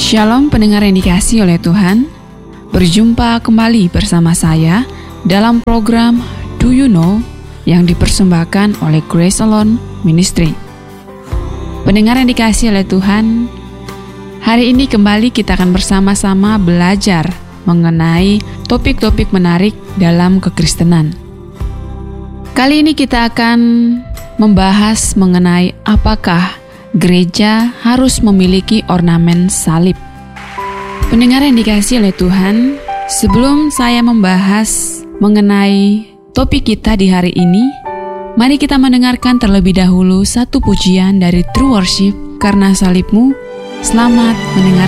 Shalom pendengar yang dikasihi oleh Tuhan. Berjumpa kembali bersama saya dalam program Do You Know yang dipersembahkan oleh Grace Alone Ministry. Pendengar yang dikasihi oleh Tuhan, hari ini kembali kita akan bersama-sama belajar mengenai topik-topik menarik dalam kekristenan. Kali ini kita akan membahas mengenai apakah gereja harus memiliki ornamen salib. Pendengar yang dikasihi oleh Tuhan, sebelum saya membahas mengenai topik kita di hari ini, mari kita mendengarkan terlebih dahulu satu pujian dari True Worship, Karena Salibmu. Selamat mendengarkan.